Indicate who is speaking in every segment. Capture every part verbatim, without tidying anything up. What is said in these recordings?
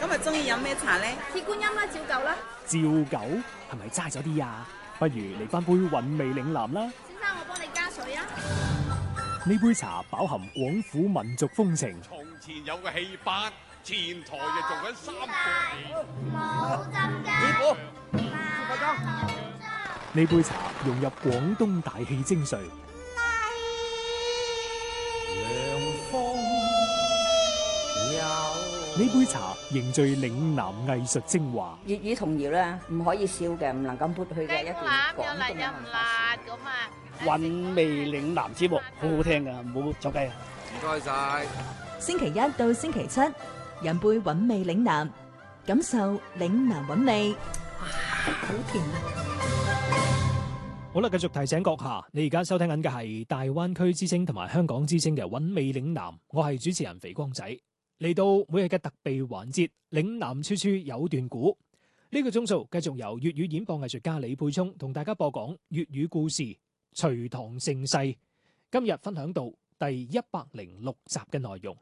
Speaker 1: 今日中意飲咩茶咧？
Speaker 2: 鐵觀音啦，照舊啦。
Speaker 3: 照舊係咪齋咗啲啊？不如嚟翻杯韻味嶺南啦。
Speaker 2: 先生，我幫你加水啊。
Speaker 3: 呢杯茶飽含廣府民族風情。
Speaker 4: 從前有個戲班，前台就做緊三個戲。
Speaker 2: 冇浸㗎。
Speaker 5: 師傅，師傅裝。
Speaker 3: 呢杯茶融入廣東大氣精髓。呢杯茶凝聚嶺南藝術精華。
Speaker 6: 粵語童謠咧，唔可以笑嘅，唔能夠抹去嘅一段廣東嘅文化。
Speaker 2: 咁啊！
Speaker 5: 韻味嶺南節目好好聽噶，唔好走雞啊！
Speaker 4: 唔該晒。
Speaker 7: 星期一到星期七，飲杯韻味嶺南，感受嶺南韻味。哇，好甜啊！
Speaker 3: 好啦，繼續提醒閣下，你而家收聽緊嘅係大灣區之聲同埋香港之聲嘅韻味嶺南，我係主持人肥光仔。嚟到每日嘅特備環節，嶺南處處有段古。呢、這個鐘數繼續由粵語演播藝術家李沛聰同大家播講粵語故事《隋唐盛世》。今日分享到第一百零六集嘅內容。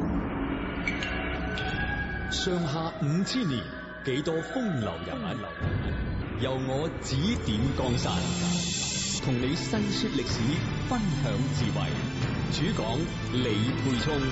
Speaker 8: 上下五千年，幾多風流人物，由我指點江山，同你細說歷史，分享智慧。主講李沛聰。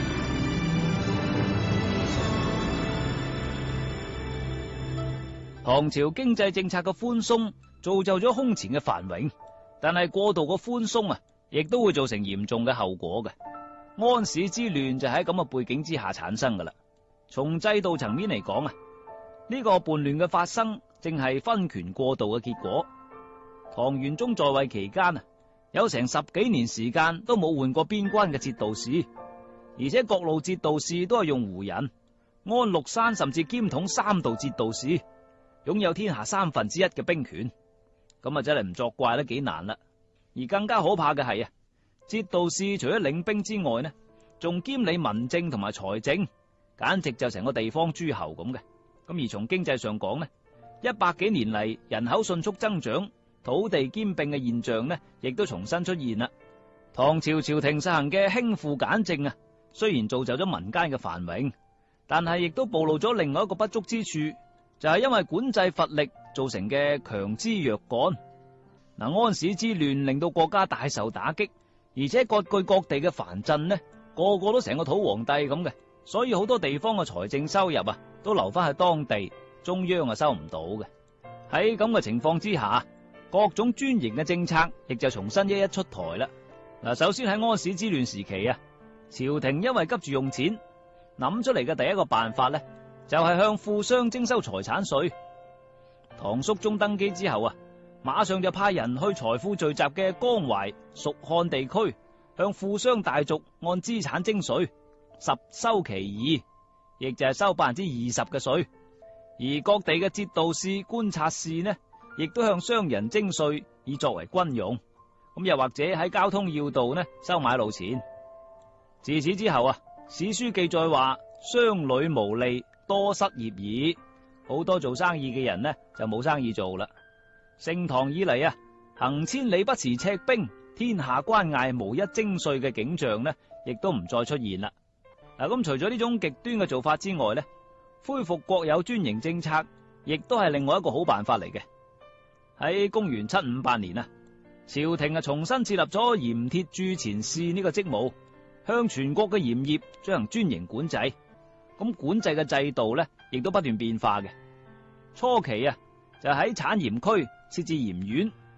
Speaker 9: 唐朝經濟政策嘅寬鬆造就咗空前嘅繁榮，但係過度嘅寬鬆啊，亦都會造成嚴重嘅後果嘅。安史之亂就喺咁嘅背景之下產生噶啦。從制度層面嚟講啊，呢個叛亂嘅發生正係分權過度嘅結果。唐玄宗在位期間啊，有成十幾年時間都冇換過邊關嘅節度使，而且各路節度使都係用胡人。安祿山甚至兼統三道節度使，擁有天下三分之一嘅兵權，咁啊真係唔作怪都幾難啦。而更加可怕嘅係啊，節度使除咗領兵之外呢，仲兼理民政同埋財政，簡直就成個地方諸侯咁嘅。咁而從經濟上講呢，一百幾年嚟人口迅速增長，土地兼併嘅現象呢，亦都重新出現啦。唐朝朝廷實行嘅輕富簡政啊，雖然造就咗民間嘅繁榮，但係亦都暴露咗另外一個不足之處。就係因為管制乏力造成嘅強支弱幹。嗱，安史之亂令到國家大受打擊，而且各據各地嘅藩鎮呢，個個都成個土皇帝咁嘅，所以好多地方嘅財政收入啊，都留翻喺當地，中央啊收唔到嘅。喺咁嘅情況之下，各種專營嘅政策亦就重新一一出台啦。嗱，首先喺安史之亂時期啊，朝廷因為急住用錢，諗出嚟嘅第一個辦法呢，就係向富商徵收財產稅。唐肅宗登基之後啊，馬上就派人去財富聚集嘅江淮、蜀漢地區，向富商大族按資產徵稅，十收其二，亦就係收百分之二十嘅稅。而各地嘅節度使、觀察使呢，亦都向商人徵稅，以作為軍用。咁又或者喺交通要道呢，收買路錢。自此之後啊，史書記載話，商旅無利，多失業矣。好多做生意嘅人呢，就冇生意做啦。盛唐以嚟啊，行千里不辭赤兵，天下關隘無一徵稅嘅景象呢，亦都唔再出現啦。嗱，咁除咗呢種極端嘅做法之外呢，恢復國有專營政策，亦都係另外一個好辦法嚟嘅。喺公元七五八年啊，朝廷啊重新設立咗鹽鐵鑄錢使呢個職務，向全國嘅鹽業進行專營管制。咁管制嘅制度咧，亦都不斷變化嘅。初期啊，就喺產鹽區設置鹽縣，